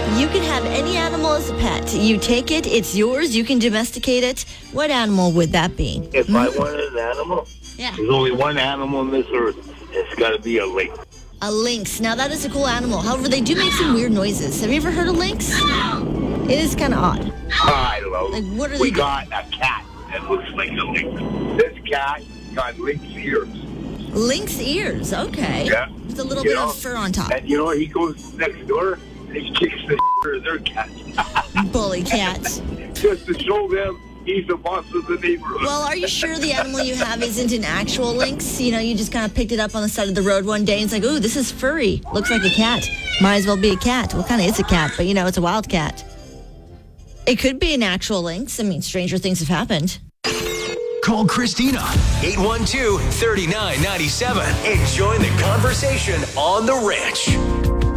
You can have any animal as a pet. You take it, it's yours, you can domesticate it. What animal would that be? If I wanted an animal, Yeah. there's only one animal on this earth. It's got to be a lynx. A lynx. Now, that is a cool animal. However, they do make some weird noises. Have you ever heard of lynx? It is kind of odd. I don't know. Like, what are we they got a cat that looks like a lynx. This cat got lynx ears. Lynx ears. Okay. Yeah. With a little You bit know, of fur on top. And he goes next door and he kicks the out of their cat. Bully cat. Just to show them he's the boss of the neighborhood. Well, are you sure the animal you have isn't an actual lynx? You know, you just kind of picked it up on the side of the road one day and it's like, ooh, this is furry. Looks like a cat. Might as well be a cat. Well, kind of is a cat, but it's a wild cat. It could be an actual lynx. I mean, stranger things have happened. Call Christina, 812-3997, and join the conversation on The Ranch.